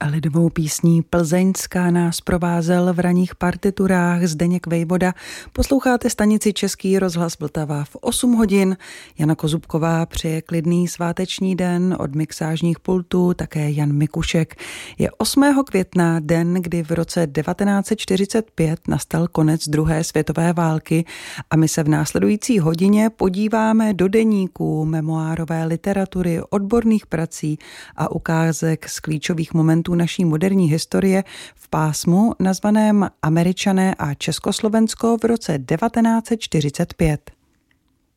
A lidovou písní Plzeňská nás provázel v ranních partiturách Zdeněk Vejvoda. Posloucháte stanici Český rozhlas Vltava v 8 hodin. Jana Kozubková přeje klidný sváteční den, od mixážních pultů také Jan Mikušek. Je 8. května, den, kdy v roce 1945 nastal konec druhé světové války a my se v následující hodině podíváme do deníků, memoárové literatury, odborných prací a ukázek z klíčových momentů naší moderní historie v pásmu nazvaném Američané a Československo v roce 1945.